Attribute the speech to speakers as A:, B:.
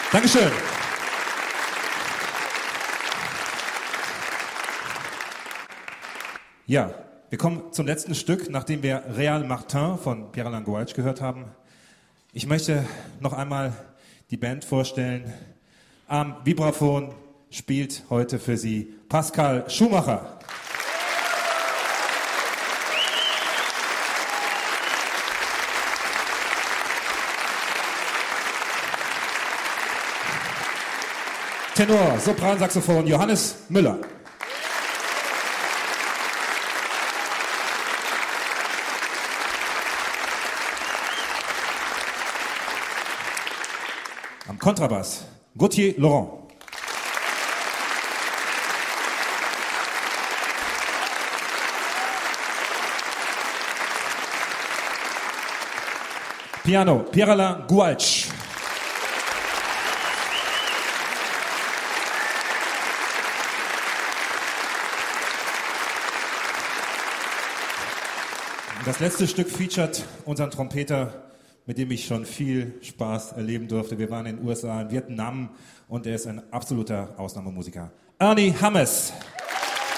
A: Dankeschön. Ja, wir kommen zum letzten Stück, nachdem wir Réal Martin von Pierre-Alain Gouache gehört haben. Ich möchte noch einmal die Band vorstellen. Am Vibraphon spielt heute für Sie Pascal Schumacher. Tenor, Sopransaxophon Johannes Müller. Am Kontrabass Gauthier Laurent. Piano Pierre-Alain Gouache. Das letzte Stück featuret unseren Trompeter, mit dem ich schon viel Spaß erleben durfte. Wir waren in den USA, in Vietnam und er ist ein absoluter Ausnahmemusiker. Ernie Hammes.